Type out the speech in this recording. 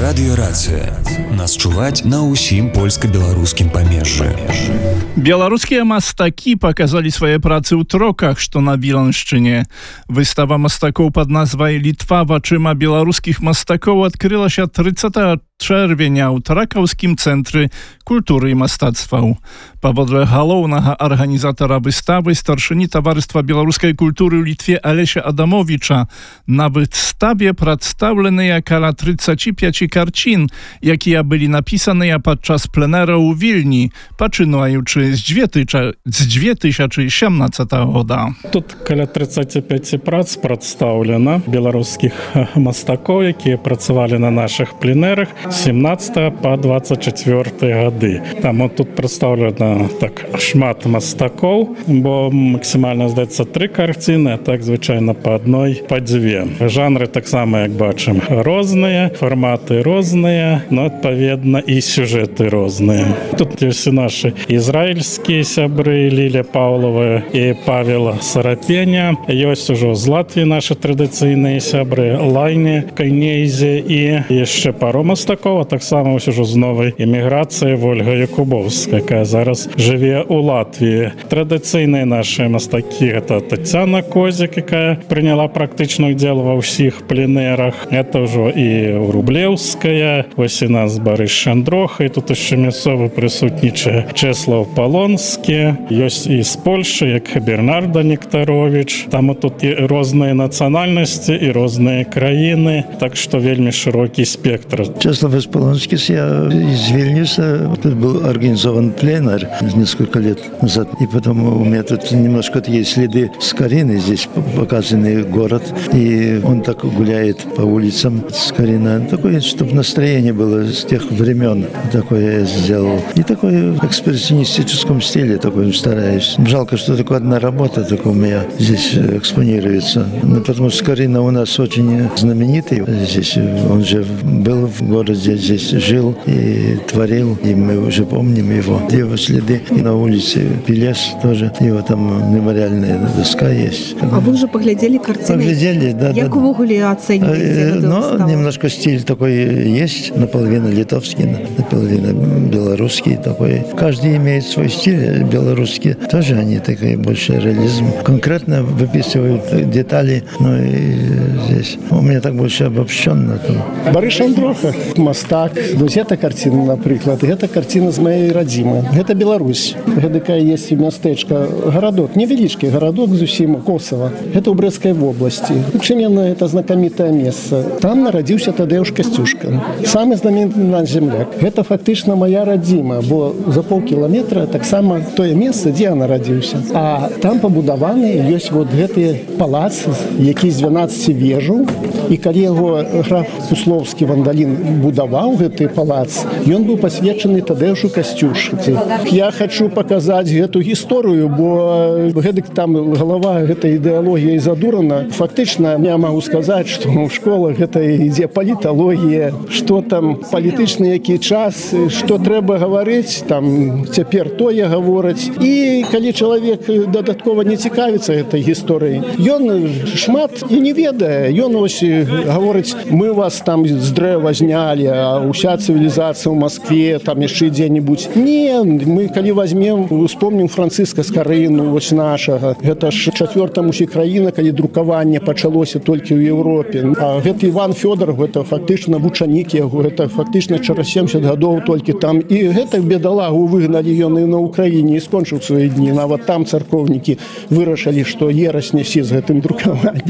Радыёрацыя. Нас чуваць на ўсім польска-беларускім памежжы. Беларускія мастакі паказалі свае працы ў Троках, што на Віланшчыне. Выстава мастакоў пад назвай «Літва вачыма беларускіх мастакоў» адкрылася 30 чэрвеня ў Тракаўскім цэнтры культуры і мастацтваў. Паводле галоўнага арганізатара выставы, старшыні таварыства беларускай культуры ў Літве Алеся Адамовіча, на выставе прадстаўленыя каля 35 карцін, якія былі напісаныя падчас пленэра ў Вільні, пачынаючы з 2017 года. Тут каля 35 прац прадстаўлена беларускіх мастакоў, якія працавалі на нашых пленэрах 17 па 24 гады. Там тут прадстаўлена так шмат мастакоў, бо максімальна, здаецца, 3 карціны, а так звычайна па адной, па 2. Жанры таксама, як бачым, розныя, фарматы розныя, но адпаведна і сюжэты розныя. Тут ёсць і нашы ізраільскія сябры Ліля Паўлова і Павел Сарапеня. Ёсць ужо з Латвіі нашы традыцыйныя сябры Лайне, Кайнейзе і яшчэ пару мастакоў, а таксама ўжо з новай эміграцыі Вольга Якубовская, якая зараз жыве ў Латвіі. Традыцыйныя нашы мастакі — гэта Тацяна Козік, якая прыняла практычны ўдзел ва ўсіх пленэрах. Это ўжо і Рублеўская, вось і нас Барыс Шандроха, і тут яшчэ мясцовы прысутнічае Чэслаў Палонскі. Ёсць і з Польшы, як Бернарда Нектарович. Там тут і розныя нацыянальнасці, і розныя краіны, так што вельмі шырокі спектр. Чеслав Полонский, я из Вильнюса, тут был организован пленэр несколько лет назад, и потом у меня тут немножко есть следы с Кариной, здесь показанный город, и он так гуляет по улицам с Кариной. Такое, чтобы настроение было с тех времен, такое я сделал. И такое в экспрессионистическом стиле такой стараюсь. Жалко, что только одна работа только у меня здесь экспонируется. Ну, потому что Карина у нас очень знаменитый. Здесь он же был в городе, здесь жил и творил, и мы уже помним его следы. И на улице Пелес тоже, его там мемориальная доска есть. А вы уже поглядели картины? Поглядели, да. Как вы оцениваете? Но немножко стиль такой есть, наполовину литовский, наполовину белорусский такой. Каждый имеет свой стиль, белорусский тоже они такой больше реализм. Конкретно выписывают детали, но и здесь у меня так больше обобщенно. Барыс Шандроха, мастак. Вось эта картина, напрыклад, гэта картина з маёй радзімы. Гэта Беларусь. Гэтакая есть мястэчка, гарадок, невялічкі гарадок зусім, Косава. Гэта ў Брэсцкай вобласці. Чыменно это знакамітае месца. Там нарадзіўся Тадеуш Касцюшка. Самы знамениты наш земляк. Гэта фактычна моя радзіма, бо за паўкіламетра таксама тое месца, дзе я нарадзіўся. А там пабудаваны ёсць вот гэты палац, які з 12 вежаў. І калі яго граф Пусловскі Вандалін будаваў гэты палац, ён быў пасвечаны Тадеушу Касцюшцы. Я хочу паказаць гэту гісторыю, бо гэтак там галава гэтай ідэалогіяй задурана. Фактычна я магу сказаць, што ў школах гэта ідзе паліталогія, што там палітычны які час, што трэба гаварыць, там цяпер тое гавораць. І калі чалавек дадаткова не цікавіцца гэтай гісторыяй, ён шмат і не ведае. Ён ось гаворыць: мы вас там з дрэва знялі, а ўся цывілізацыя ў Маскве, там яшчэ дзе-небудзь. Не, мы калі возьмем, успомнім Францыска Скарыну, вось нашага. Гэта ж 4-та краіна, калі друкаванне пачалося толькі ў Еўропе. А гэты Іван Фёдоров, гэта фактычна вучанік яго, гэта фактычна через 70 гадоў толькі там. І гэта бедалагу выгналі ён і на Украіне, і скончыў свае дні. Нават там царкоўнікі вырашылі, што ерась нясі з гэтым друкаваннем.